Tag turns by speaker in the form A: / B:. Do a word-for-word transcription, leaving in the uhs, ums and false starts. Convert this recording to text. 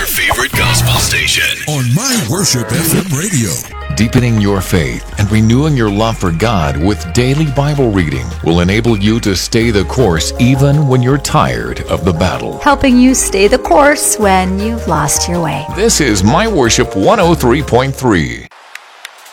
A: favorite gospel station
B: on My Worship F M Radio.
C: Deepening your faith and renewing your love for God with daily Bible reading will enable you to stay the course even when you're tired of the battle.
D: Helping you stay the course when you've lost your way.
C: This is My Worship one oh three point three.